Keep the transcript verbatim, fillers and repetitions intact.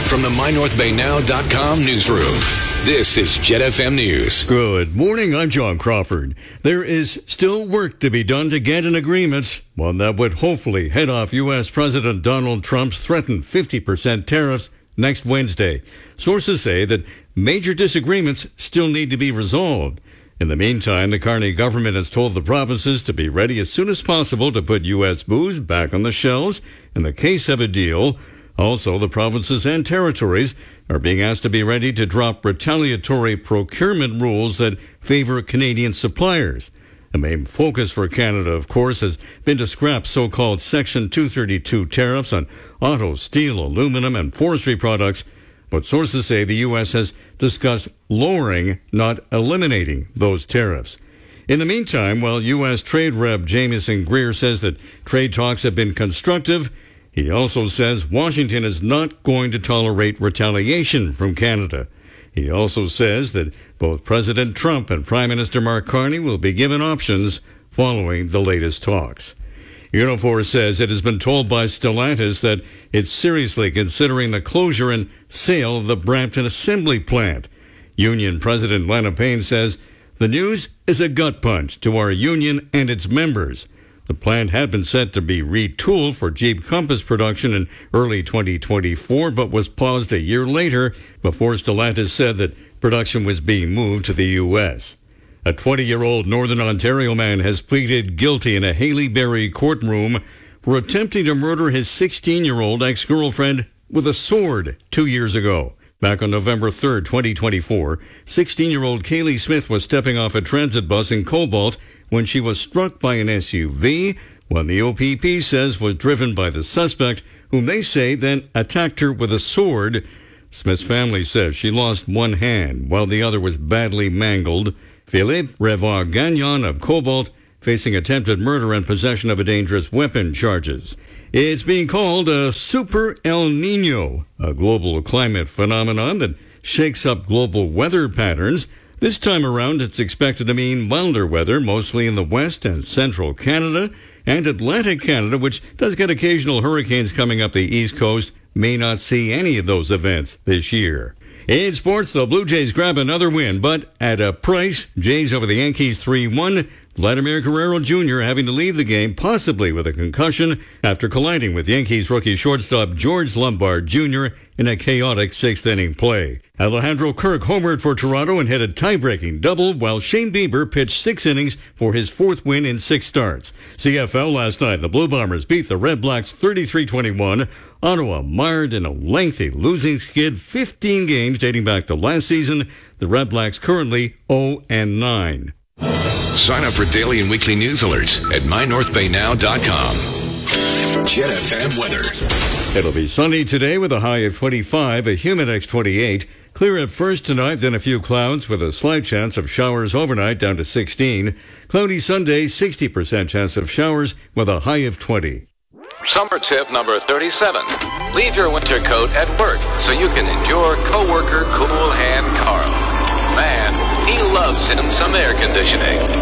From the my north bay now dot com newsroom, this is Jet F M News. Good morning, I'm John Crawford. There is still work to be done to get an agreement, one that would hopefully head off U S. President Donald Trump's threatened fifty percent tariffs next Wednesday. Sources say that major disagreements still need to be resolved. In the meantime, the Carney government has told the provinces to be ready as soon as possible to put U S booze back on the shelves in the case of a deal. Also, the provinces and territories are being asked to be ready to drop retaliatory procurement rules that favor Canadian suppliers. The main focus for Canada, of course, has been to scrap so-called Section two thirty-two tariffs on auto, steel, aluminum, and forestry products. But sources say the U S has discussed lowering, not eliminating, those tariffs. In the meantime, while U S. Trade Rep Jamieson Greer says that trade talks have been constructive, he also says Washington is not going to tolerate retaliation from Canada. He also says that both President Trump and Prime Minister Mark Carney will be given options following the latest talks. Unifor says it has been told by Stellantis that it's seriously considering the closure and sale of the Brampton Assembly Plant. Union President Lana Payne says the news is a gut punch to our union and its members. The plant had been set to be retooled for Jeep Compass production in early twenty twenty-four, but was paused a year later before Stellantis said that production was being moved to the U S. A twenty-year-old Northern Ontario man has pleaded guilty in a Haleyberry courtroom for attempting to murder his sixteen-year-old ex-girlfriend with a sword two years ago. Back on November third, twenty twenty-four, sixteen-year-old Kaylee Smith was stepping off a transit bus in Cobalt when she was struck by an S U V, one the O P P says was driven by the suspect, whom they say then attacked her with a sword. Smith's family says she lost one hand while the other was badly mangled. Philippe Revard Gagnon of Cobalt facing attempted murder and possession of a dangerous weapon charges. It's being called a Super El Nino, a global climate phenomenon that shakes up global weather patterns. This time around, it's expected to mean milder weather, mostly in the west and central Canada, and Atlantic Canada, which does get occasional hurricanes coming up the east coast, may not see any of those events this year. In sports, the Blue Jays grab another win, but at a price. Jays over the Yankees three one. Vladimir Guerrero Junior having to leave the game, possibly with a concussion, after colliding with Yankees rookie shortstop George Lombard Junior in a chaotic sixth-inning play. Alejandro Kirk homered for Toronto and hit a tie-breaking double, while Shane Bieber pitched six innings for his fourth win in six starts. C F L last night, the Blue Bombers beat the Red Blacks thirty-three twenty-one. Ottawa mired in a lengthy losing skid, fifteen games dating back to last season. The Red Blacks currently oh and nine. Sign up for daily and weekly news alerts at my north bay now dot com. Jet F M weather. It'll be sunny today with a high of twenty-five, a Humidex twenty-eight. Clear at first tonight, then a few clouds with a slight chance of showers overnight down to sixteen. Cloudy Sunday, sixty percent chance of showers with a high of twenty. Summer tip number thirty-seven. Leave your winter coat at work so you can endure coworker cool hand Carl. Man, he loves him some air conditioning.